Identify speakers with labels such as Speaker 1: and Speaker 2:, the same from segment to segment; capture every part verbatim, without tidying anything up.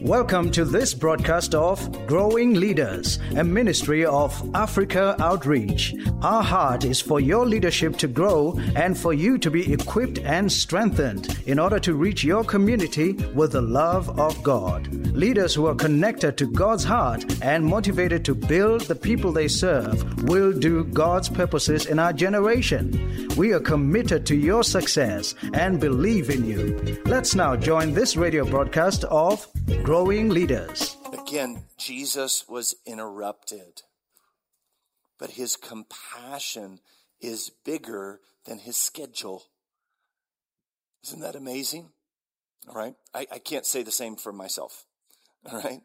Speaker 1: Welcome to this broadcast of Growing Leaders, a ministry of Africa Outreach. Our heart is for your leadership to grow and for you to be equipped and strengthened in order to reach your community with the love of God. Leaders who are connected to God's heart and motivated to build the people they serve will do God's purposes in our generation. We are committed to your success and believe in you. Let's now join this radio broadcast of Growing Leaders.
Speaker 2: Again, Jesus was interrupted, but his compassion is bigger than his schedule. Isn't that amazing? All right. I, I can't say the same for myself. All right.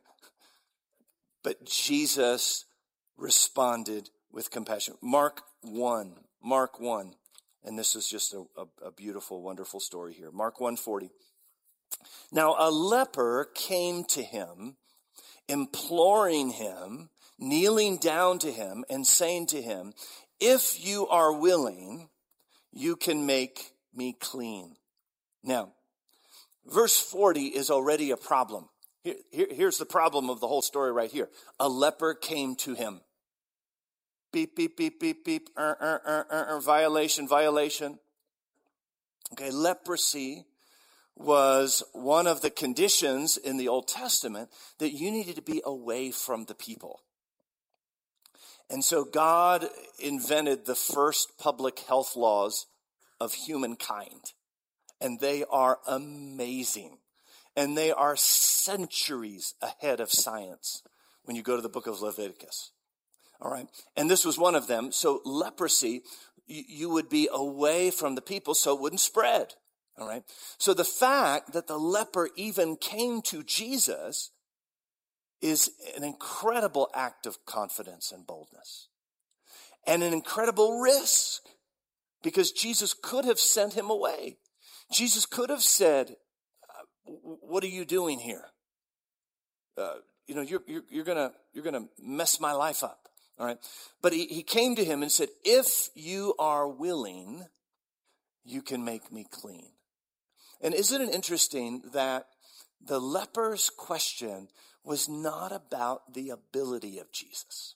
Speaker 2: But Jesus responded with compassion. Mark one, Mark one. And this is just a, a, a beautiful, wonderful story here. Mark one forty. Now a leper came to him, imploring him, kneeling down to him, and saying to him, "If you are willing, you can make me clean." Now, verse forty is already a problem. Here, here, here's the problem of the whole story right here. A leper came to him. Beep, beep, beep, beep, beep, er, er, er, er, er, violation, violation. Okay, leprosy was one of the conditions in the Old Testament that you needed to be away from the people. And so God invented the first public health laws of humankind. And they are amazing. And they are centuries ahead of science when you go to the book of Leviticus. All right. And this was one of them. So leprosy, you, you would be away from the people so it wouldn't spread. All right. So the fact that the leper even came to Jesus is an incredible act of confidence and boldness and an incredible risk, because Jesus could have sent him away. Jesus could have said, "What are you doing here? Uh, you know, you're, you're, you're gonna, you're gonna mess my life up." All right. But he, he came to him and said, "If you are willing, you can make me clean." And isn't it interesting that the leper's question was not about the ability of Jesus?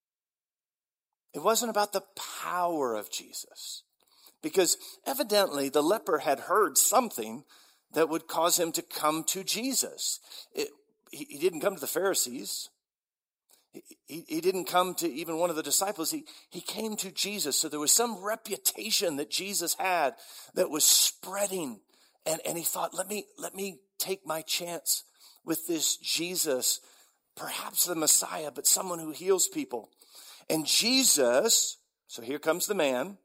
Speaker 2: It wasn't about the power of Jesus, because evidently the leper had heard something that would cause him to come to Jesus. It, he, he didn't come to the Pharisees. He, he, he didn't come to even one of the disciples. He, he came to Jesus. So there was some reputation that Jesus had that was spreading. And, and he thought, let me, let me take my chance with this Jesus, perhaps the Messiah, but someone who heals people. And Jesus, so here comes the man,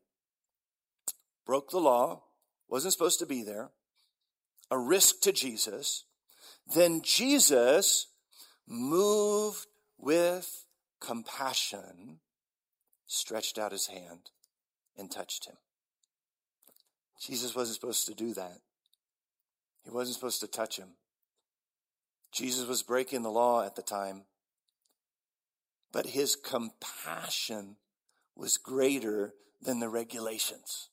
Speaker 2: broke the law, wasn't supposed to be there, a risk to Jesus. Then Jesus, moved with compassion, stretched out his hand and touched him. Jesus wasn't supposed to do that. He wasn't supposed to touch him. Jesus was breaking the law at the time, but his compassion was greater than the regulations.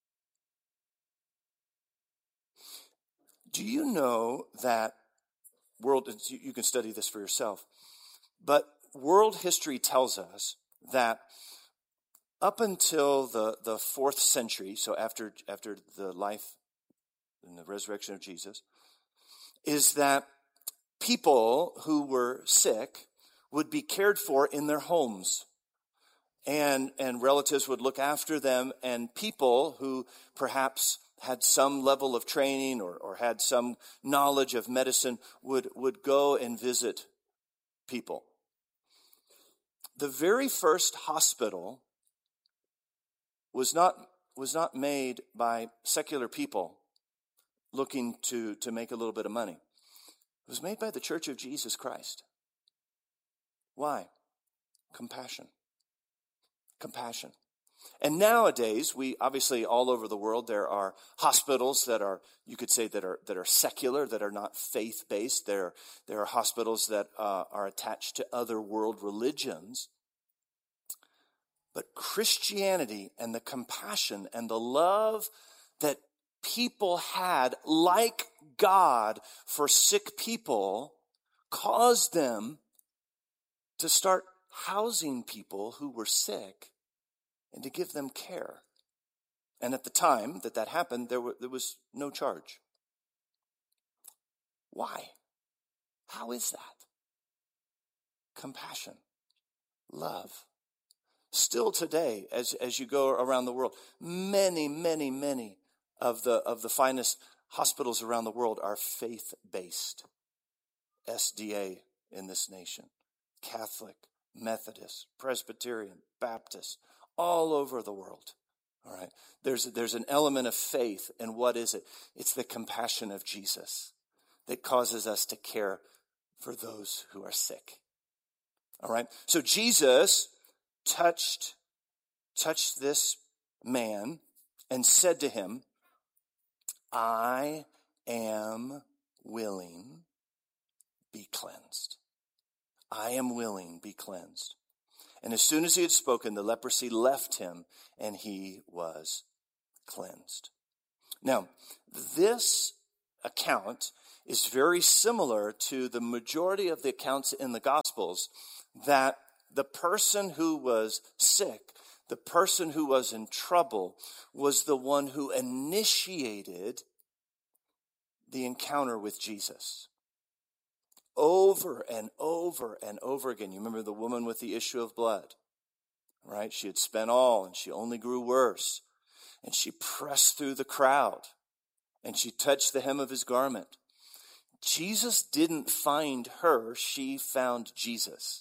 Speaker 2: Do you know that world, you can study this for yourself, but world history tells us that up until the, the fourth century, so after, after the life and the resurrection of Jesus, is that people who were sick would be cared for in their homes. And, and relatives would look after them, and people who perhaps had some level of training or, or had some knowledge of medicine would, would go and visit people. The very first hospital was not, was not made by secular people looking to, to make a little bit of money. It was made by the Church of Jesus Christ. Why? Compassion. Compassion. And nowadays, we obviously all over the world, there are hospitals that are, you could say, that are that are secular, that are not faith-based. There, there are hospitals that uh, are attached to other world religions. But Christianity and the compassion and the love that people had, like God, for sick people caused them to start housing people who were sick and to give them care. And at the time that that happened, there, were, there was no charge. Why? How is that? Compassion, love. Still today, as, as you go around the world, many, many, many of the, of the finest hospitals around the world are faith-based. S D A in this nation, Catholic, Methodist, Presbyterian, Baptist, all over the world. All right. There's, there's an element of faith, and what is it? It's the compassion of Jesus that causes us to care for those who are sick. All right. So Jesus touched, touched this man and said to him, I am willing, be cleansed. I am willing, be cleansed. And as soon as he had spoken, the leprosy left him and he was cleansed. Now, this account is very similar to the majority of the accounts in the Gospels that the person who was sick, the person who was in trouble, was the one who initiated the encounter with Jesus. Over and over and over again. You remember the woman with the issue of blood, right? She had spent all and she only grew worse. And she pressed through the crowd and she touched the hem of his garment. Jesus didn't find her, she found Jesus.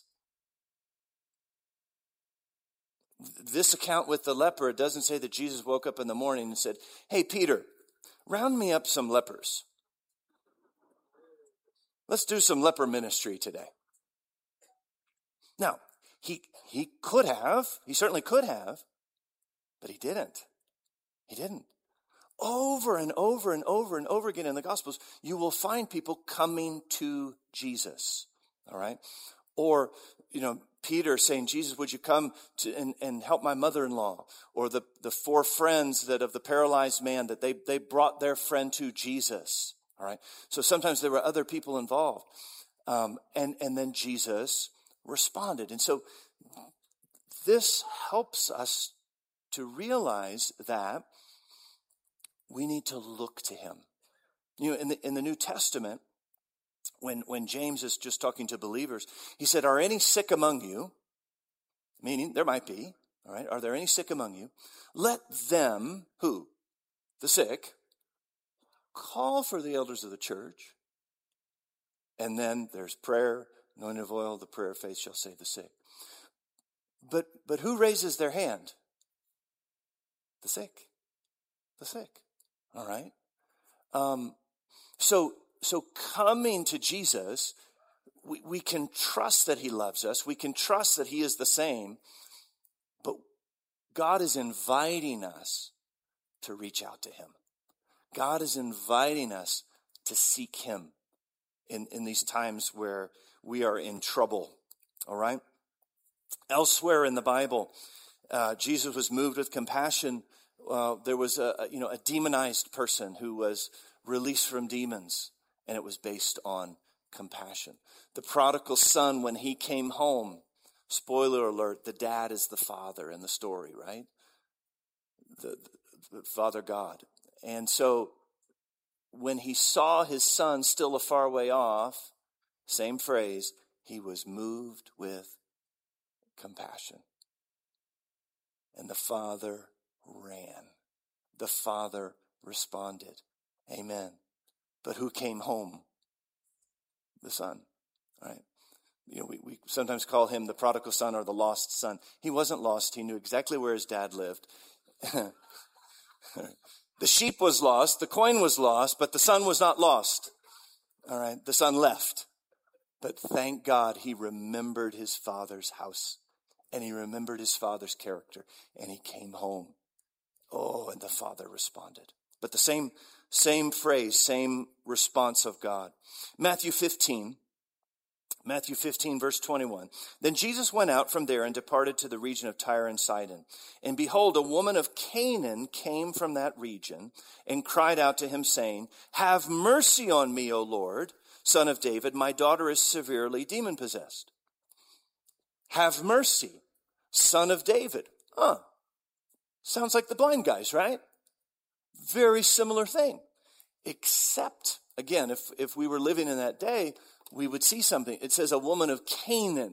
Speaker 2: This account with the leper, it doesn't say that Jesus woke up in the morning and said, hey, Peter, round me up some lepers. Let's do some leper ministry today. Now, he he could have, he certainly could have, but he didn't. He didn't. Over and over and over and over again in the Gospels, you will find people coming to Jesus, all right? Or, you know, Peter saying, Jesus, would you come to and, and help my mother-in-law? Or the, the four friends that of the paralyzed man, that they, they brought their friend to Jesus. All right. So sometimes there were other people involved. Um, and, and then Jesus responded. And so this helps us to realize that we need to look to him. You know, in the, in the New Testament, when, when James is just talking to believers, he said, are any sick among you? Meaning there might be. All right. Are there any sick among you? Let them, who? The sick. Call for the elders of the church. And then there's prayer, anointing of oil, the prayer of faith shall save the sick. But but who raises their hand? The sick. The sick. All right. Um, so so coming to Jesus, we, we can trust that he loves us. We can trust that he is the same. But God is inviting us to reach out to him. God is inviting us to seek him in, in these times where we are in trouble, all right? Elsewhere in the Bible, uh, Jesus was moved with compassion. Uh, there was a, a, you know, a demonized person who was released from demons, and it was based on compassion. The prodigal son, when he came home, spoiler alert, the dad is the father in the story, right? The, the, the Father God. And so when he saw his son still a far way off, same phrase, he was moved with compassion. And the father ran. The father responded. Amen. But who came home? The son, right? You know, we, we sometimes call him the prodigal son or the lost son. He wasn't lost. He knew exactly where his dad lived. The sheep was lost, the coin was lost, but the son was not lost. All right, the son left. But thank God he remembered his father's house, and he remembered his father's character, and he came home. Oh, and the father responded. But the same, same phrase, same response of God. Matthew fifteen, Matthew fifteen, verse twenty-one. Then Jesus went out from there and departed to the region of Tyre and Sidon. And behold, a woman of Canaan came from that region and cried out to him, saying, Have mercy on me, O Lord, Son of David. My daughter is severely demon-possessed. Have mercy, Son of David. Huh. Sounds like the blind guys, right? Very similar thing. Except, again, if, if we were living in that day, we would see something. It says a woman of Canaan.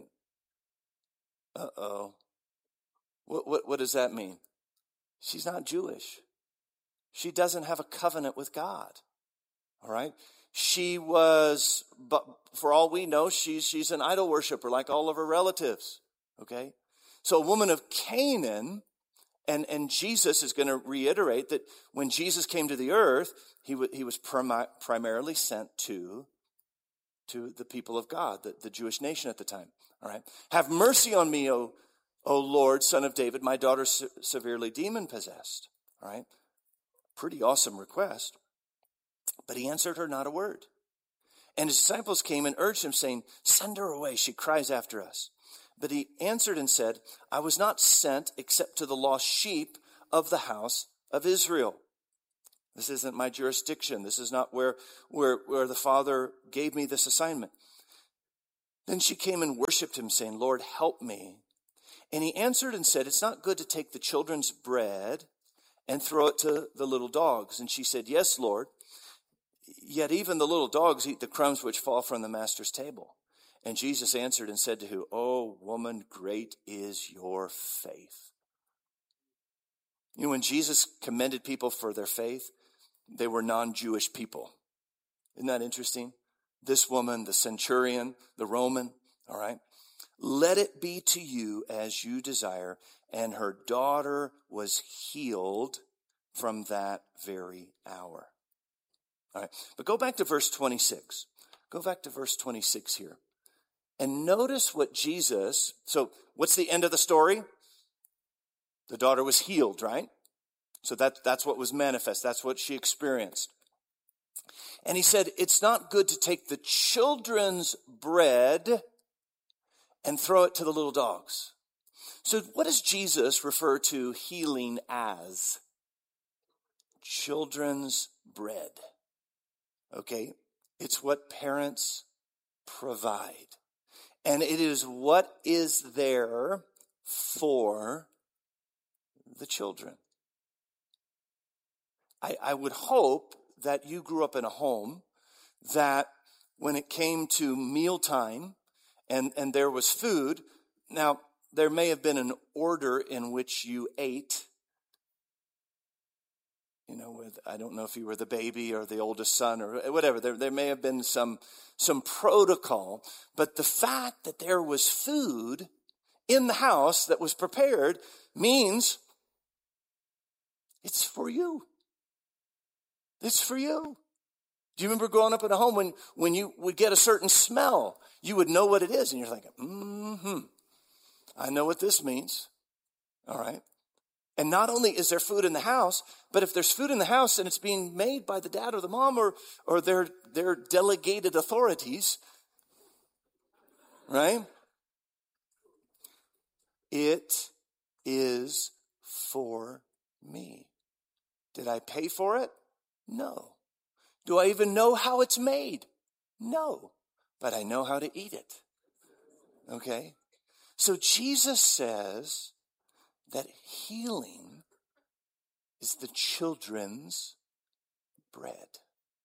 Speaker 2: Uh-oh. What, what, what does that mean? She's not Jewish. She doesn't have a covenant with God. All right? She was, but for all we know, she's, she's an idol worshiper like all of her relatives. Okay? So a woman of Canaan, and, and Jesus is going to reiterate that when Jesus came to the earth, he, w- he was prim- primarily sent to to the people of God, the, the Jewish nation at the time. All right. Have mercy on me, O, O Lord, Son of David. My daughter se- severely demon-possessed. All right. Pretty awesome request. But he answered her not a word. And his disciples came and urged him, saying, Send her away. She cries after us. But he answered and said, I was not sent except to the lost sheep of the house of Israel. This isn't my jurisdiction. This is not where, where, where the Father gave me this assignment. Then she came and worshiped him, saying, Lord, help me. And he answered and said, It's not good to take the children's bread and throw it to the little dogs. And she said, Yes, Lord. Yet even the little dogs eat the crumbs which fall from the master's table. And Jesus answered and said to her, O woman, great is your faith. You know, when Jesus commended people for their faith, they were non-Jewish people. Isn't that interesting? This woman, the centurion, the Roman, all right? Let it be to you as you desire. And her daughter was healed from that very hour. All right. But go back to verse twenty-six. Go back to verse twenty-six here. And notice what Jesus, so what's the end of the story? The daughter was healed, right? So that, that's what was manifest. That's what she experienced. And he said, it's not good to take the children's bread and throw it to the little dogs. So what does Jesus refer to healing as? Children's bread. Okay? It's what parents provide. And it is what is there for the children. I, I would hope that you grew up in a home that when it came to mealtime and, and there was food, now there may have been an order in which you ate. You know, with, I don't know if you were the baby or the oldest son or whatever. There, there may have been some, some protocol. But the fact that there was food in the house that was prepared means it's for you. It's for you. Do you remember growing up in a home when, when you would get a certain smell, you would know what it is. And you're thinking, mm-hmm, I know what this means. All right. And not only is there food in the house, but if there's food in the house and it's being made by the dad or the mom or, or their, their delegated authorities, right? It is for me. Did I pay for it? No. Do I even know how it's made? No. But I know how to eat it. Okay? So Jesus says that healing is the children's bread.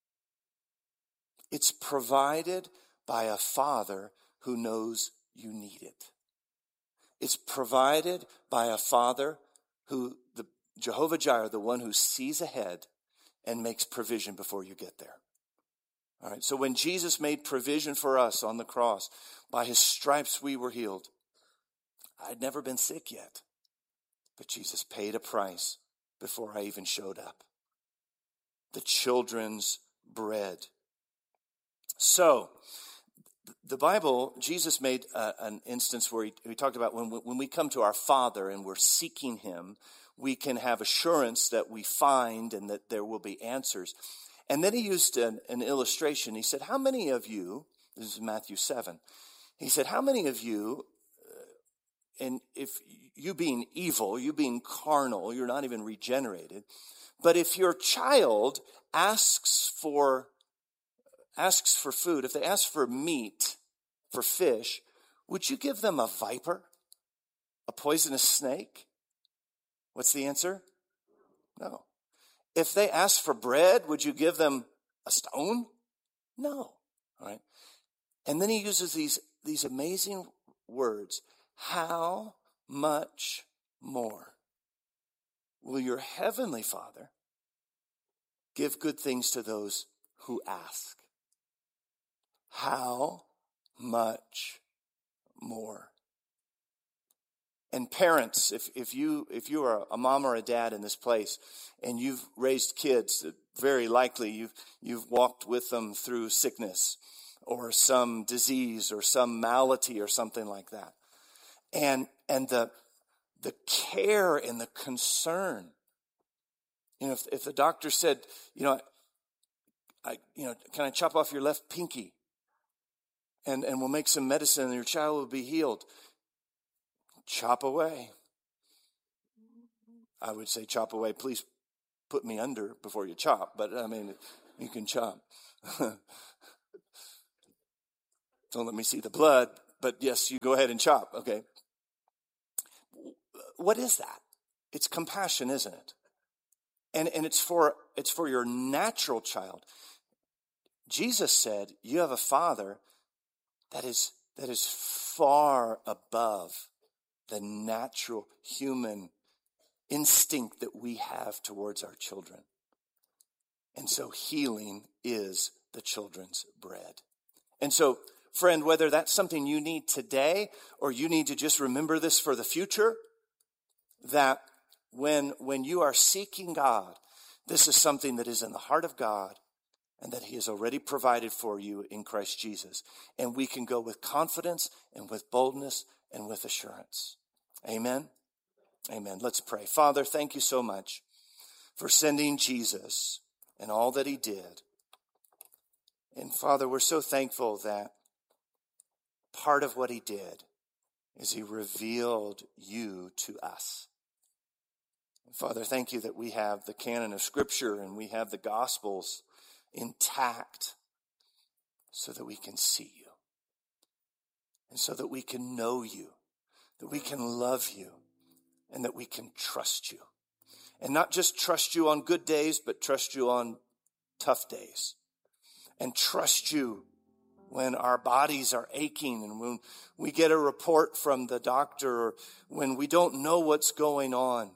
Speaker 2: It's provided by a father who knows you need it. It's provided by a father who, the Jehovah Jireh, the one who sees ahead and makes provision before you get there. All right. So when Jesus made provision for us on the cross, by his stripes we were healed. I'd never been sick yet, but Jesus paid a price before I even showed up. The children's bread. So the Bible, Jesus made uh, an instance where he, he talked about when we, when we come to our Father and we're seeking him, we can have assurance that we find and that there will be answers. And then he used an, an illustration. He said, how many of you, this is Matthew seven, He said, how many of you, uh, and if you being evil, you being carnal, you're not even regenerated, but if your child asks for asks for food, if they ask for meat, for fish, would you give them a viper, a poisonous snake? What's the answer? No. If they ask for bread, would you give them a stone? No. All right. And then he uses these, these amazing words. How much more will your heavenly Father give good things to those who ask? How much more? And parents, if, if you if you are a mom or a dad in this place and you've raised kids, very likely you've you've walked with them through sickness or some disease or some malady or something like that. And and the the care and the concern. You know, if, if the doctor said, you know, I you know, can I chop off your left pinky? And and we'll make some medicine and your child will be healed. Chop away. I would say chop away. Please put me under before you chop. But, I mean, you can chop. Don't let me see the blood. But, yes, you go ahead and chop. Okay. What is that? It's compassion, isn't it? And and it's for it's for your natural child. Jesus said, you have a Father that is that is far above the natural human instinct that we have towards our children. And so healing is the children's bread. And so, friend, whether that's something you need today or you need to just remember this for the future, that when, when you are seeking God, this is something that is in the heart of God and that he has already provided for you in Christ Jesus. And we can go with confidence and with boldness and with assurance. Amen. Amen. Let's pray. Father, thank you so much for sending Jesus and all that he did. And Father, we're so thankful that part of what he did is he revealed you to us. And Father, thank you that we have the canon of Scripture and we have the Gospels intact so that we can see you and so that we can know you, that we can love you, and that we can trust you. And not just trust you on good days, but trust you on tough days. And trust you when our bodies are aching and when we get a report from the doctor or when we don't know what's going on.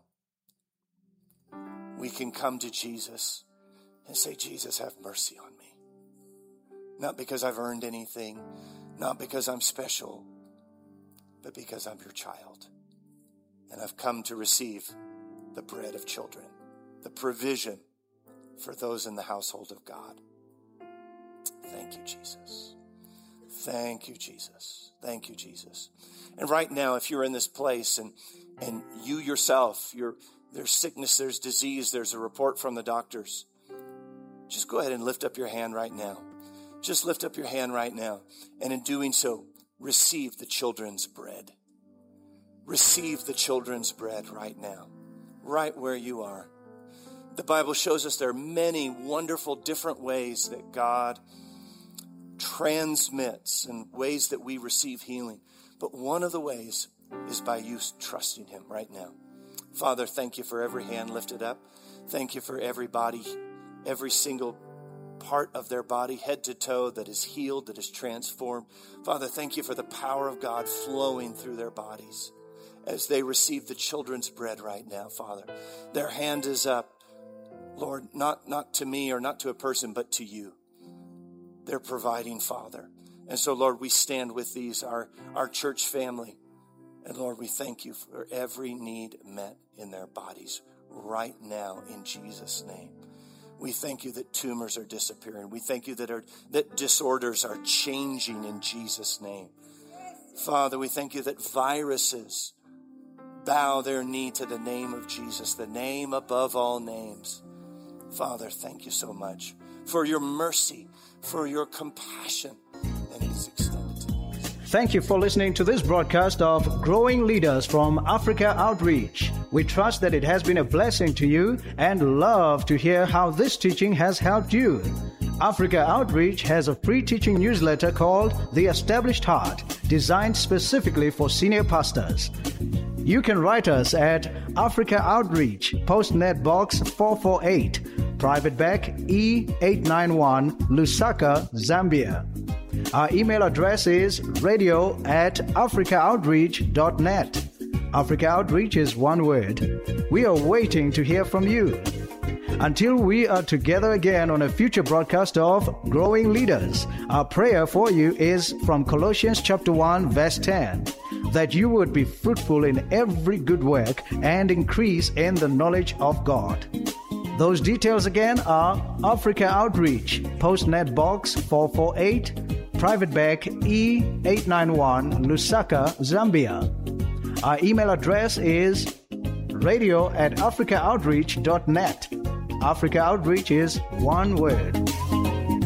Speaker 2: We can come to Jesus and say, Jesus, have mercy on me. Not because I've earned anything, not because I'm special, but because I'm your child. And I've come to receive the bread of children, the provision for those in the household of God. Thank you, Jesus. Thank you, Jesus. Thank you, Jesus. And right now, if you're in this place and, and you yourself, you're, there's sickness, there's disease, there's a report from the doctors, just go ahead and lift up your hand right now. Just lift up your hand right now. And in doing so, receive the children's bread. Receive the children's bread right now, right where you are. The Bible shows us there are many wonderful different ways that God transmits and ways that we receive healing. But one of the ways is by you trusting him right now. Father, thank you for every hand lifted up. Thank you for every body, every single part of their body, head to toe, that is healed, that is transformed. Father, thank you for the power of God flowing through their bodies as they receive the children's bread right now, Father. Their hand is up, Lord, not, not to me or not to a person, but to you. They're providing, Father. And so, Lord, we stand with these, our, our church family. And Lord, we thank you for every need met in their bodies right now in Jesus' name. We thank you that tumors are disappearing. We thank you that, our, that disorders are changing in Jesus' name. Father, we thank you that viruses bow their knee to the name of Jesus, the name above all names. Father, thank you so much for your mercy, for your compassion, and it is extended to me.
Speaker 1: Thank you for listening to this broadcast of Growing Leaders from Africa Outreach. We trust that it has been a blessing to you and love to hear how this teaching has helped you. Africa Outreach has a free teaching newsletter called The Established Heart, designed specifically for senior pastors. You can write us at Africa Outreach, Postnet Box four forty-eight, Private Bag E eight nine one, Lusaka, Zambia. Our email address is radio at africa outreach dot net. Africa Outreach is one word. We are waiting to hear from you. Until we are together again on a future broadcast of Growing Leaders, our prayer for you is from Colossians chapter one, verse ten, that you would be fruitful in every good work and increase in the knowledge of God. Those details again are Africa Outreach, Postnet Box four forty-eight, Private Bag E eight nine one, Lusaka, Zambia. Our email address is radio at africa outreach dot net. Africa Outreach is one word.